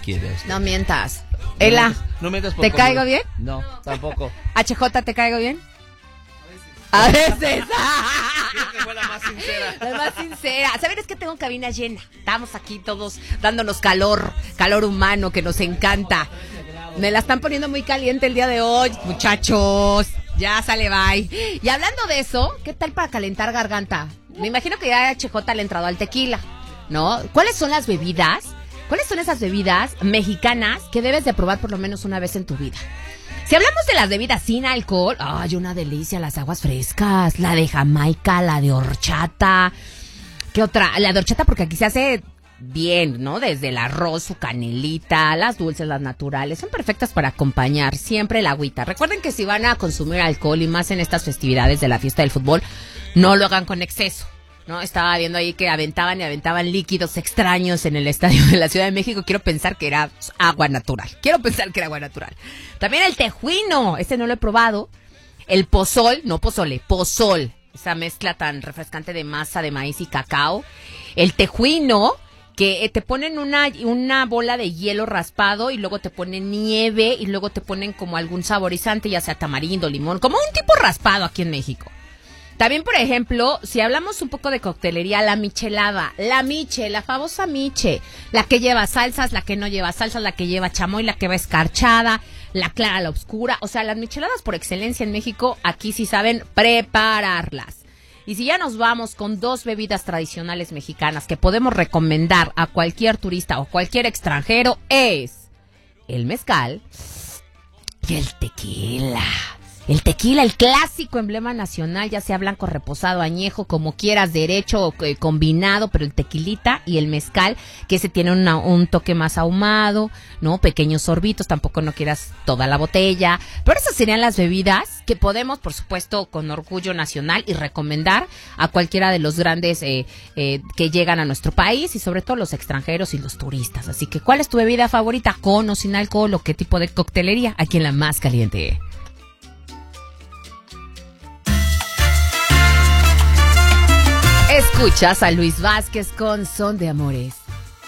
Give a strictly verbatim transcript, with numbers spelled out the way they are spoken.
quiere usted. No mientas. Ela, no mientas por ¿te conmigo. caigo bien? No, tampoco. H J, ¿te caigo bien? A veces. Creo que fue la más sincera. La más sincera. ¿Saben? Es que tengo cabina llena. Estamos aquí todos dándonos calor, calor humano que nos encanta. Me la están poniendo muy caliente el día de hoy, muchachos. Ya sale, bye. Y hablando de eso, ¿qué tal para calentar garganta? Me imagino que ya H J le ha entrado al tequila, ¿no? ¿Cuáles son las bebidas? ¿Cuáles son esas bebidas mexicanas que debes de probar por lo menos una vez en tu vida? Si hablamos de las bebidas sin alcohol, ¡ay, una delicia! Las aguas frescas, la de Jamaica, la de horchata. ¿Qué otra? La de horchata porque aquí se hace bien, ¿no? Desde el arroz, su canelita, las dulces, las naturales, son perfectas para acompañar siempre el agüita. Recuerden que si van a consumir alcohol y más en estas festividades de la fiesta del fútbol, no lo hagan con exceso, ¿no? Estaba viendo ahí que aventaban y aventaban líquidos extraños en el estadio de la Ciudad de México. Quiero pensar que era agua natural. Quiero pensar que era agua natural. También el tejuino, este no lo he probado. El pozol, no pozole, pozol. Esa mezcla tan refrescante de masa de maíz y cacao. El tejuino, que te ponen una, una bola de hielo raspado y luego te ponen nieve y luego te ponen como algún saborizante, ya sea tamarindo, limón, como un tipo raspado aquí en México. También, por ejemplo, si hablamos un poco de coctelería, la michelada, la miche, la famosa miche, la que lleva salsas, la que no lleva salsas, la que lleva chamoy, la que va escarchada, la clara, la oscura. O sea, las micheladas por excelencia en México, aquí sí saben prepararlas. Y si ya nos vamos con dos bebidas tradicionales mexicanas que podemos recomendar a cualquier turista o cualquier extranjero, es el mezcal y el tequila. El tequila, el clásico emblema nacional, ya sea blanco, reposado, añejo, como quieras, derecho, eh, combinado, pero el tequilita y el mezcal, que ese tiene una, un toque más ahumado, ¿no? Pequeños sorbitos, tampoco no quieras toda la botella. Pero esas serían las bebidas que podemos, por supuesto, con orgullo nacional y recomendar a cualquiera de los grandes eh, eh, que llegan a nuestro país y sobre todo los extranjeros y los turistas. Así que, ¿cuál es tu bebida favorita? ¿Con o sin alcohol o qué tipo de coctelería? Aquí en La Más Caliente. Escuchas a Luis Vázquez con Son de Amores.